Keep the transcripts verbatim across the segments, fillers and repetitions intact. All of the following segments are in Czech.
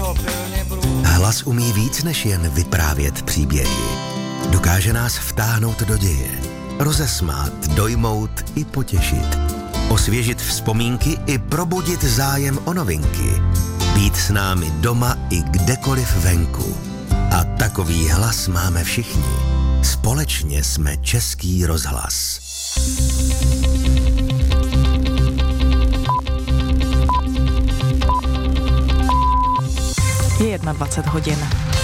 Hlas umí víc než jen vyprávět příběhy. Dokáže nás vtáhnout do děje, rozesmát, dojmout i potěšit, osvěžit vzpomínky i probudit zájem o novinky, být s námi doma i kdekoliv venku. A takový hlas máme všichni. Společně jsme Český rozhlas. Je dvacet jedna hodin.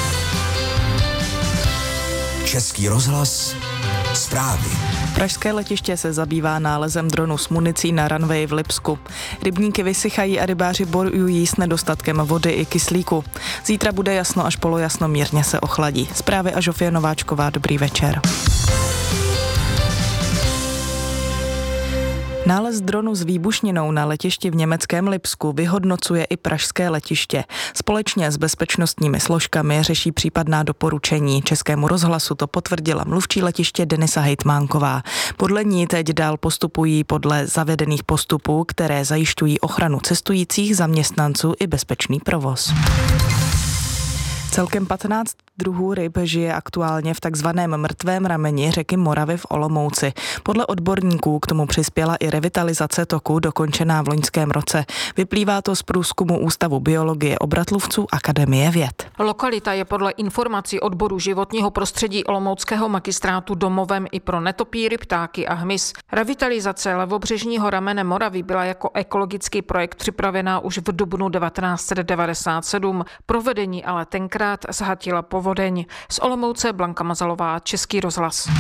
Český rozhlas, zprávy. Pražské letiště se zabývá nálezem dronu s municí na runway v Lipsku. Rybníky vysychají a rybáři bojují s nedostatkem vody i kyslíku. Zítra bude jasno až polojasno, mírně se ochladí. Zprávy a Žofie Nováčková, dobrý večer. Nález dronu s výbušninou na letišti v německém Lipsku vyhodnocuje i pražské letiště. Společně s bezpečnostními složkami řeší případná doporučení. Českému rozhlasu to potvrdila mluvčí letiště Denisa Hejtmánková. Podle ní teď dál postupují podle zavedených postupů, které zajišťují ochranu cestujících, zaměstnanců i bezpečný provoz. Celkem patnáct druhů ryb žije aktuálně v takzvaném mrtvém rameni řeky Moravy v Olomouci. Podle odborníků k tomu přispěla i revitalizace toku dokončená v loňském roce. Vyplývá to z průzkumu Ústavu biologie Obratlůvců Akademie věd. Lokalita je podle informací odboru životního prostředí Olomouckého magistrátu domovem i pro netopýry, ptáky a hmyz. Revitalizace levobřežního ramene Moravy byla jako ekologický projekt připravená už v dubnu devatenáct set devadesát sedm. Provedení ale tenkrát zhatila povodeň. Z Olomouce Blanka Mazalová, Český rozhlas.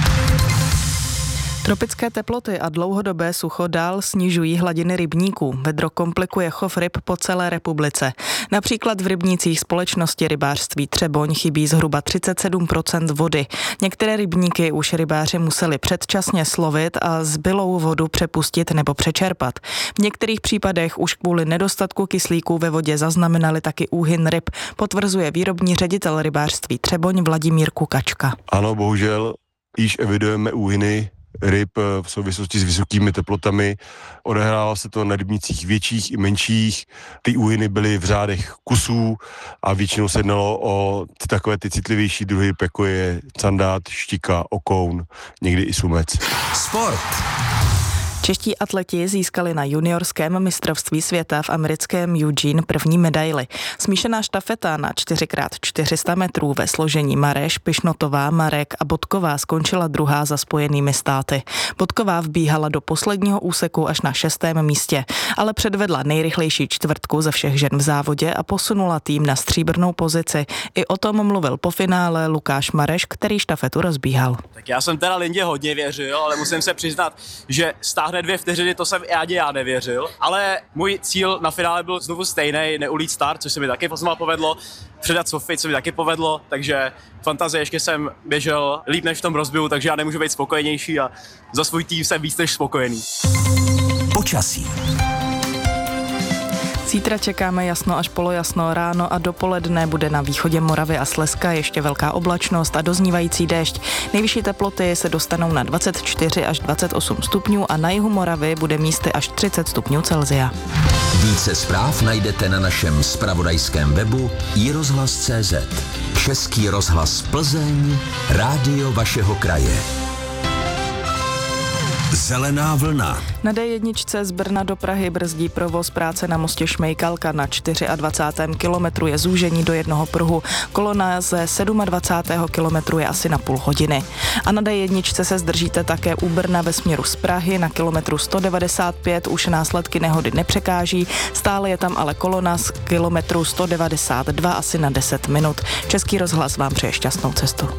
Tropické teploty a dlouhodobé sucho dál snižují hladiny rybníků. Vedro komplikuje chov ryb po celé republice. Například v rybnících společnosti rybářství Třeboň chybí zhruba třicet sedm procent vody. Některé rybníky už rybáři museli předčasně slovit a zbylou vodu přepustit nebo přečerpat. V některých případech už kvůli nedostatku kyslíku ve vodě zaznamenali taky úhyn ryb, potvrzuje výrobní ředitel rybářství Třeboň Vladimír Kukačka. Ano, bohužel již evidujeme úhyny ryb v souvislosti s vysokými teplotami. Odehrálo se to na rybnících větších i menších. Ty úhyny byly v řádech kusů a většinou se jednalo o ty takové ty citlivější druhy, jako je candát, štika, okoun, někdy i sumec. Sport. Čeští atleti získali na juniorském mistrovství světa v americkém Eugene první medaili. Smíšená štafeta na čtyři krát čtyři sta metrů ve složení Mareš, Pišnotová, Marek a Bodková skončila druhá za Spojenými státy. Bodková vbíhala do posledního úseku až na šestém místě, ale předvedla nejrychlejší čtvrtku ze všech žen v závodě a posunula tým na stříbrnou pozici. I o tom mluvil po finále Lukáš Mareš, který štafetu rozbíhal. Tak já jsem teda Lindě hodně věřil, ale musím se přiznat, že stáhne dvě vteřiny, to jsem ani já nevěřil, ale můj cíl na finále byl znovu stejný, neulít start, což se mi taky znova povedlo, předat Sofii, co mi taky povedlo, takže fantazie ještě jsem běžel líp než v tom rozbiju, takže já nemůžu být spokojenější a za svůj tým jsem víc než spokojený. Počasí. Zítra čekáme jasno až polojasno, ráno a dopoledne bude na východě Moravy a Slezska ještě velká oblačnost a doznívající déšť. Nejvyšší teploty se dostanou na dvacet čtyři až dvacet osm stupňů a na jihu Moravy bude místy až třicet stupňů Celsia. Více zpráv najdete na našem zpravodajském webu i rozhlas tečka cé zet. Český rozhlas Plzeň, rádio vašeho kraje. Zelená vlna. Na dé jedna z Brna do Prahy brzdí provoz práce na mostě Šmejkalka. Na dvacátém čtvrtém kilometru je zúžení do jednoho pruhu. Kolona ze dvacátého sedmého kilometru je asi na půl hodiny. A na dé jedna se zdržíte také u Brna ve směru z Prahy. Na kilometru sto devadesát pět už následky nehody nepřekáží. Stále je tam ale kolona z kilometru sto devadesát dva asi na deset minut. Český rozhlas vám přeje šťastnou cestu.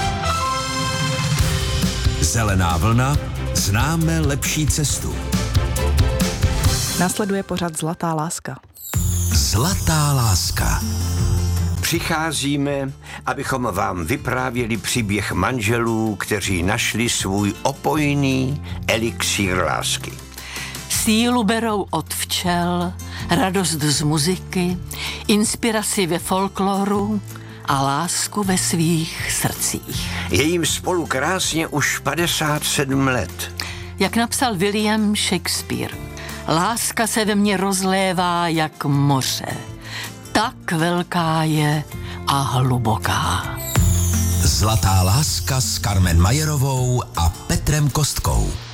Zelená vlna. Známe lepší cestu. Následuje pořad Zlatá láska. Zlatá láska. Přicházíme, abychom vám vyprávěli příběh manželů, kteří našli svůj opojný elixír lásky. Sílu berou od včel, radost z muziky, inspiraci ve folkloru a lásku ve svých srdcích. Je jim spolu krásně už padesát sedm let. Jak napsal William Shakespeare, láska se ve mně rozlévá jak moře. tak velká je a hluboká. Zlatá láska s Carmen Majerovou a Petrem Kostkou.